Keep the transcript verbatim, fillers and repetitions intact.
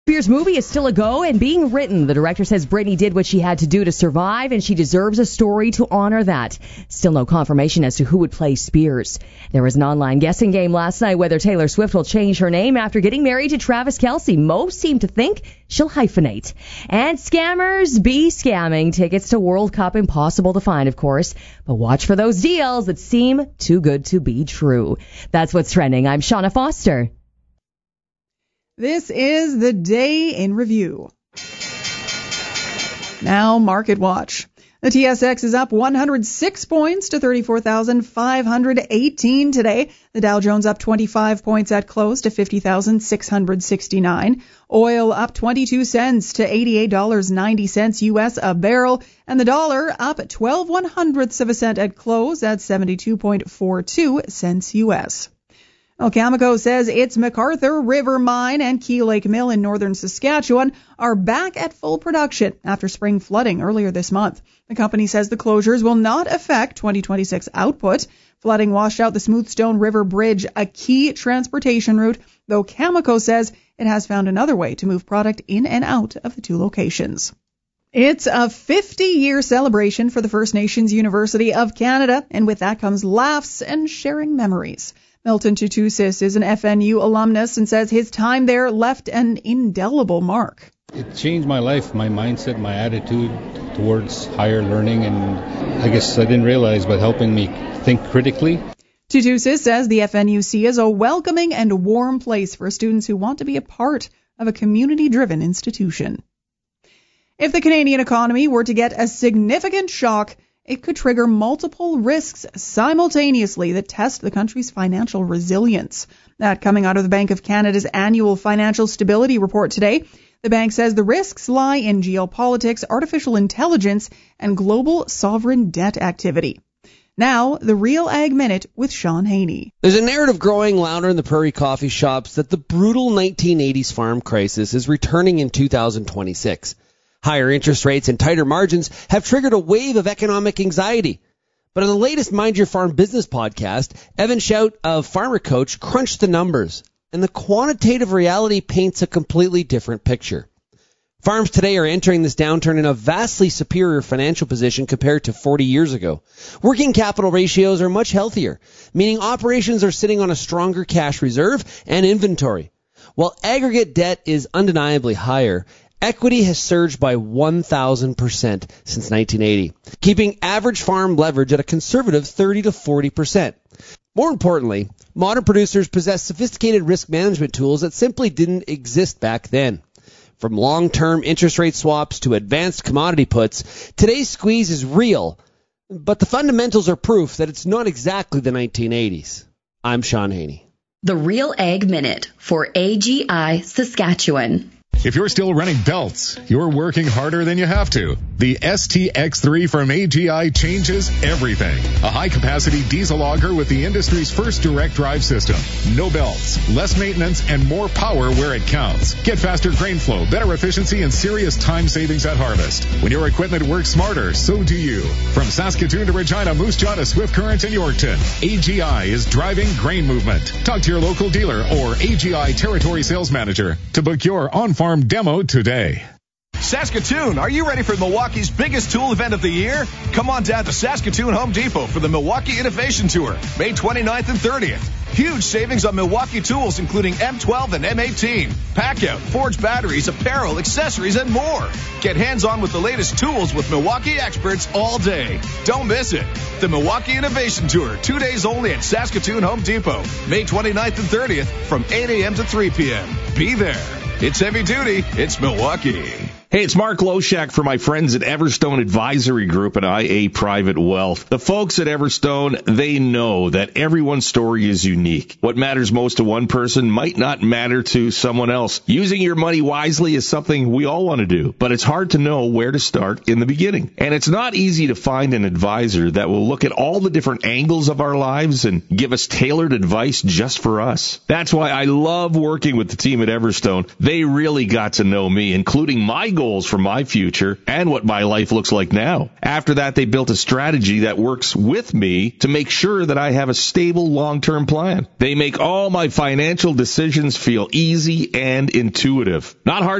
Spears' movie is still a go and being written. The director says Britney did what she had to do to survive, and she deserves a story to honor that. Still no confirmation as to who would play Spears. There was an online guessing game last night whether Taylor Swift will change her name after getting married to Travis Kelce. Most seem to think she'll hyphenate. And scammers be scamming. Tickets to World Cup impossible to find, of course. But watch for those deals that seem too good to be true. That's what's trending. I'm Shauna Foster. This is the day in review. Now, Market Watch. The T S X is up one hundred six points to thirty-four thousand five hundred eighteen today. The Dow Jones up twenty-five points at close to fifty thousand six hundred sixty-nine. Oil up twenty-two cents to eighty-eight dollars and ninety cents U S a barrel. And the dollar up twelve one hundredths of a cent at close at seventy-two point four two cents U S. Well, Cameco says its McArthur River Mine and Key Lake Mill in northern Saskatchewan are back at full production after spring flooding earlier this month. The company says the closures will not affect twenty twenty-six output. Flooding washed out the Smoothstone River Bridge, a key transportation route, though Cameco says it has found another way to move product in and out of the two locations. It's a fifty-year celebration for the First Nations University of Canada, and with that comes laughs and sharing memories. Milton Tutusis is an F N U alumnus and says his time there left an indelible mark. It changed my life, my mindset, my attitude towards higher learning, and I guess I didn't realize, but helping me think critically. Tutusis says the F N U C is a welcoming and warm place for students who want to be a part of a community-driven institution. If the Canadian economy were to get a significant shock, it could trigger multiple risks simultaneously that test the country's financial resilience. That coming out of the Bank of Canada's annual financial stability report today. The bank says the risks lie in geopolitics, artificial intelligence, and global sovereign debt activity. Now, the Real Ag Minute with Sean Haney. There's a narrative growing louder in the prairie coffee shops that the brutal nineteen eighties farm crisis is returning in two thousand twenty-six. Higher interest rates and tighter margins have triggered a wave of economic anxiety. But on the latest Mind Your Farm Business podcast, Evan Shout of Farmer Coach crunched the numbers, and the quantitative reality paints a completely different picture. Farms today are entering this downturn in a vastly superior financial position compared to forty years ago. Working capital ratios are much healthier, meaning operations are sitting on a stronger cash reserve and inventory. While aggregate debt is undeniably higher, equity has surged by one thousand percent since nineteen eighty, keeping average farm leverage at a conservative thirty to forty percent. More importantly, modern producers possess sophisticated risk management tools that simply didn't exist back then. From long-term interest rate swaps to advanced commodity puts, today's squeeze is real, but the fundamentals are proof that it's not exactly the nineteen eighties. I'm Sean Haney. The Real Ag Minute for A G I Saskatchewan. If you're still running belts, you're working harder than you have to. The S T X three from A G I changes everything. A high-capacity diesel auger with the industry's first direct drive system. No belts, less maintenance, and more power where it counts. Get faster grain flow, better efficiency, and serious time savings at harvest. When your equipment works smarter, so do you. From Saskatoon to Regina, Moose Jaw to Swift Current and Yorkton, A G I is driving grain movement. Talk to your local dealer or A G I Territory Sales Manager to book your on-farm demo today. Saskatoon, are you ready for Milwaukee's biggest tool event of the year? Come on down to Saskatoon Home Depot for the Milwaukee Innovation Tour, May twenty-ninth and thirtieth. Huge savings on Milwaukee tools, including M twelve and M eighteen, Packout, Forge batteries, apparel, accessories, and more. Get hands-on with the latest tools with Milwaukee experts all day. Don't miss it. The Milwaukee Innovation Tour, two days only at Saskatoon Home Depot, May twenty-ninth and thirtieth from eight a.m. to three p.m. Be there. It's heavy duty. It's Milwaukee. Hey, it's Mark Loshak for my friends at Everstone Advisory Group and I A Private Wealth. The folks at Everstone, they know that everyone's story is unique. What matters most to one person might not matter to someone else. Using your money wisely is something we all want to do, but it's hard to know where to start in the beginning. And it's not easy to find an advisor that will look at all the different angles of our lives and give us tailored advice just for us. That's why I love working with the team at Everstone. They really got to know me, including my goals goals for my future and what my life looks like now. After that, they built a strategy that works with me to make sure that I have a stable long-term plan. They make all my financial decisions feel easy and intuitive. Not hard